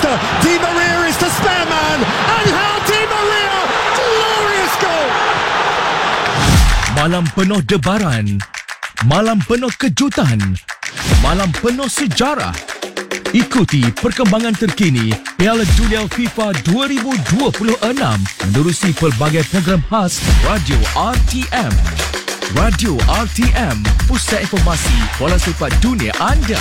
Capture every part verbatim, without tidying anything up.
Leicester. Di Maria is the spare man. Angel Di Maria. Glorious goal. Malam penuh debaran, malam penuh kejutan, malam penuh sejarah. Ikuti perkembangan terkini Piala Dunia FIFA dua ribu dua puluh enam menerusi pelbagai program khas Radio R T M. Radio R T M, pusat informasi bola sepak dunia anda.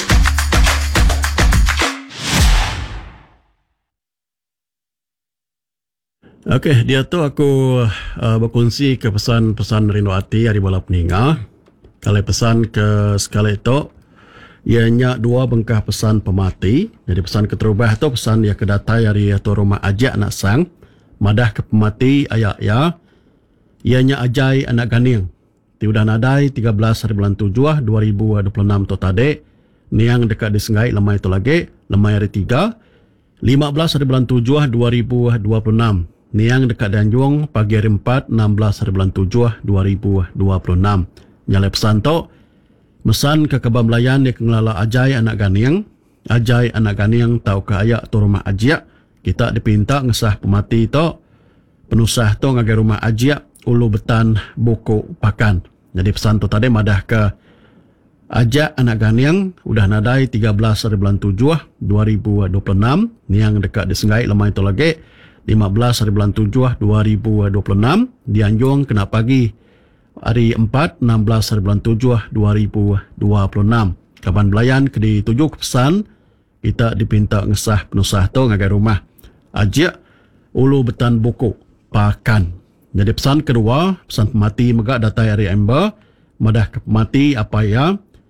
Okey, dia tu aku uh, berkongsi ke pesan-pesan rindu hati hari bola peninga. Kalau pesan ke sekali itu, ianya dua bengkah pesan pemati. Jadi pesan keterubah tu pesan ia kedatai hari tu rumah ajak anak sang. Madah ke pemati ayak ya. Ianya ajai anak ganing. Tiudah nadai tiga belas hari bulan tujuh dua ribu dua puluh enam tu tadi. Niang dekat disenggai lemai tu lagi. Lemai hari tiga. lima belas hari bulan tujuh dua ribu dua puluh enam. Niang dekat Danjung pagi hari empat enam belas hari bulan tujuh dua ribu dua puluh enam. Nyalai pesan tu. Mesan ke Kebab Melayan dia kengelala ajai anak ganing. Ajai anak ganing tau ke ayak tu rumah ajiak. Kita dipinta ngesah pemati tu. Penusah tu ngagai rumah ajiak ulu betan buku pakan. Jadi pesan tu tadi madah ke ajak anak ganing. Udah nadai tiga belas hari bulan tujuh dua ribu dua puluh enam. Niang dekat disenggai lemai tu lagi. lima belas hari bulan tujuh dua ribu dua puluh enam. Dianjung kena pagi hari empat enam belas hari bulan tujuh dua ribu dua puluh enam. Kaban belayan ke dituju ke pesan. Kita dipinta ngesah penusah tu ngagai rumah ajak ulu betan buku pakan. Jadi pesan kedua, pesan pemati megak datai hari ember. Madah ke pemati apa ya.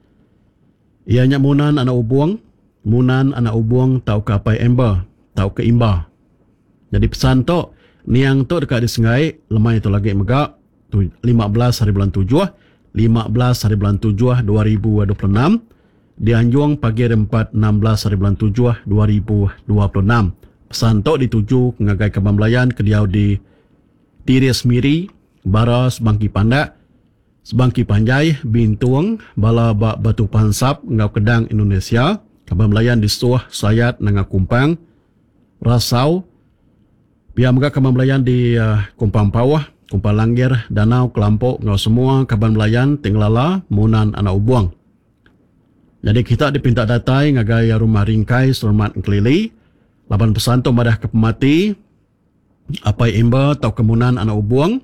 Ianya munan anak ubuang. Munan anak ubuang tau ke apa ember. Tau ke imba. Jadi pesan tu, niang tu dekat disenggai, lemai tu lagi megak, lima belas hari bulan tujuh, lima belas hari bulan tujuh dua ribu dua puluh enam, Dianjung pagi hari empat enam belas hari bulan tujuh dua ribu dua puluh enam. Pesan tu dituju ngagai Kebab Melayan ke diau di Tiris Miri, Bara Sebangki Pandak, Sebangki Panjai, Bintuang, Bala Bak Batu Pansap, Ngau Kedang Indonesia, Kebab Melayan di Suah, Sayat, Nanga Kumpang, Rasau, Pihak megak Kebab Melayan di uh, Kumpang Pawah, Kumpang Langgir, Danau, Kelampok, ngau semua Kebab Melayan, Tinglala, Munan, Anak Ubuang. Jadi kita dipinta datai ngagai rumah ringkai, Selamat Kelili. Lapan pesan tu madah ke pemati, Apai Imba, tau kemunan Anak Ubuang.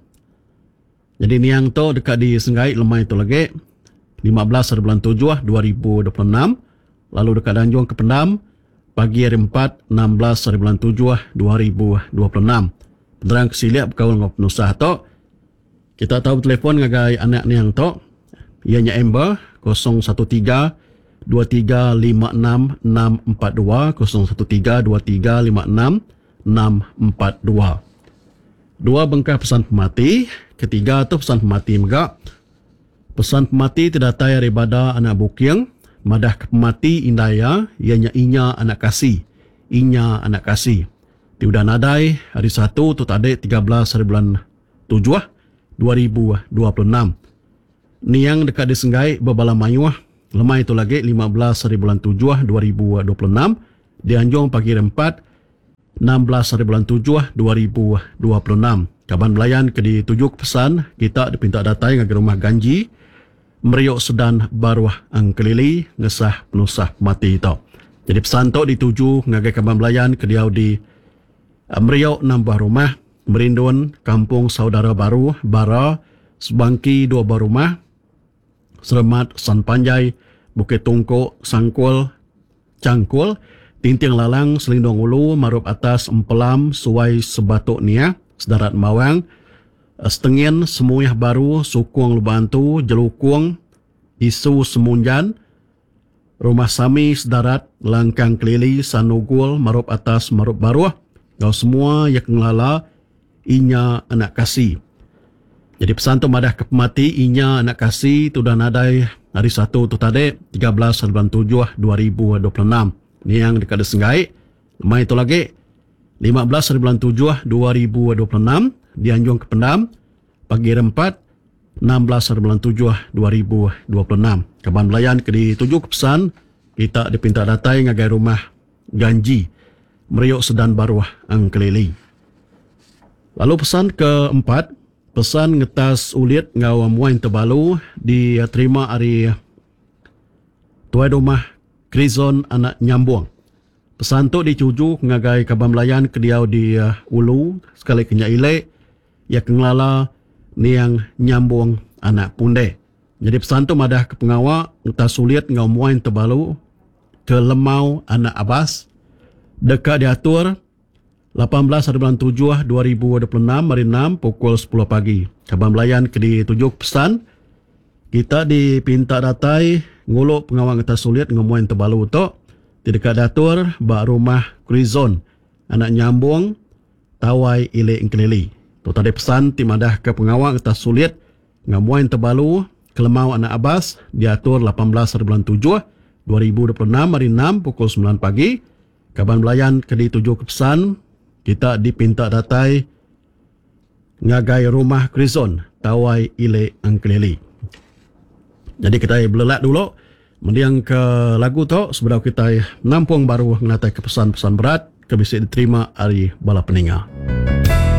Jadi niang tu dekat di Senggai, lemai tu lagi, lima belas hari bulan tujuh dua ribu dua puluh enam. Lalu dekat Danjung ke Pendam, pagi hari empat enam belas hari bulan tujuh dua ribu dua puluh enam. Penderang kesiliap berkawan dengan penusah tu. Kita tahu telefon ngagai anak niang tu. Ianya Ember kosong satu tiga dua tiga lima enam enam empat dua, kosong satu tiga dua tiga lima enam enam empat dua. Dua bengkah pesan pemati. Ketiga tu pesan pemati megak. Pesan pemati terdatai daripada anak bukiang. Madah ke pemati indaya, ianya inya anak kasih. Inya anak kasih. Tiudah nadai hari satu tu tadi tiga belas hari bulan tujuh dua ribu dua puluh enam. Niang dekat disenggai berbala mayuah. Lemai tu lagi lima belas hari bulan tujuh dua ribu dua puluh enam. Dianjung pagi hari empat enam belas hari bulan tujuh dua ribu dua puluh enam. Kaban Melayan ke dituju ke pesan. Kita dipinta datai ngagai rumah ganji. Meriuk Sedan Baruah Angkelili ngesah penusah mati itu. Jadi pesan tu dituju ngagai Kebab Melayan ke diau di Meriuk enam buah rumah, Merindun, Kampung Saudara Baru, Bara, Sebangki dua buah rumah, Selamat, San Panjai, Bukit Tungkuk, Sangkul, Cangkul, Tinting Lalang, Selindung Ulu, Marup Atas, Empelam, Suai Sebatuk Nia, Sedarat Mawang, Setengin, Semuyah Baru, Sukung Lubantu, Jelukung, Isu Semunjan, Rumah Sami, Sedarat, Langkang Kelili, Sanugul, Marup Atas, Marup Baruah, kau semua yang ngelala, inya anak kasih. Jadi pesan tu madah ke pemati, inya anak kasih, tu dah nadai hari satu tu tadi, tiga belas bulan tujuh dua ribu dua puluh enam. Ni yang dekat Senggai. Mai tu lagi, lima belas bulan tujuh dua ribu dua puluh enam. Dianjung ke Pendam, pagi hari empat, enam belas bulan tujuh dua ribu dua puluh enam. Kaban Melayan ke dituju ke pesan, kita dipinta datai ngagai rumah ganji. meriuk sedan baruah ang kelili. Lalu pesan keempat, pesan ngetas ulit ngau muain terbalu diterima dari tuai rumah Krizon anak nyambuang. Pesan tu dicuju ngagai Kabang Melayan kediau di uh, Ulu sekali kenya ilek ya kenglala niang nyambuang anak punde. Jadi pesan tu madah ke pengawak ngetas ulit ngau muain terbalu ke Lemau anak Abbas dekat diatur lapan belas hari bulan tujuh dua ribu dua puluh enam hari enam pukul sepuluh pagi. Kabang Melayan ke ditujuk pesan kita dipinta datai nguluk pengawal ngetas sulit ngemuain terbalu tu di dekat datur bak rumah Krizon anak nyambung tawai ile ingkelili. Tu tadi pesan timadah ke pengawal ngetas sulit ngemuain terbalu ke Lemau anak Abbas diatur lapan belas hari bulan tujuh dua ribu dua puluh enam hari enam pukul sembilan pagi. Kabang Melayan ke ditujuk pesan kita dipinta datai ngagai rumah Krizon tawai ile angkelili. Jadi kita belelat dulu mendiang ke lagu tu sebelum kita nampung baru ngatai ke pesan-pesan berat ke bisa diterima dari bala peninga.